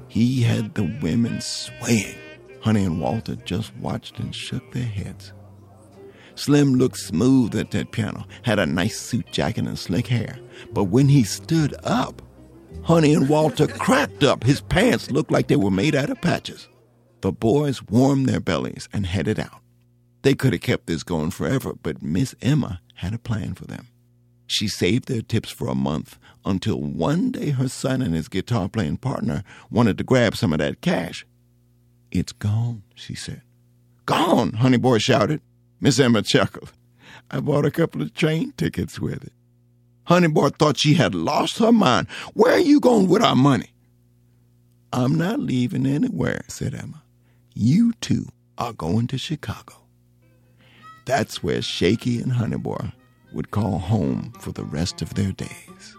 He had the women swaying. Honey and Walter just watched and shook their heads. Slim looked smooth at that piano, had a nice suit jacket and slick hair. But when he stood up, Honey and Walter cracked up. His pants looked like they were made out of patches. The boys warmed their bellies and headed out. They could have kept this going forever, but Miss Emma had a plan for them. She saved their tips for a month until one day her son and his guitar-playing partner wanted to grab some of that cash. "It's gone," she said. "Gone," Honey Boy shouted. Miss Emma chuckled. "I bought a couple of train tickets with it." Honey Boy thought she had lost her mind. "Where are you going with our money?" "I'm not leaving anywhere," said Emma. "You two are going to Chicago." That's where Shaky and Honey Boy would call home for the rest of their days.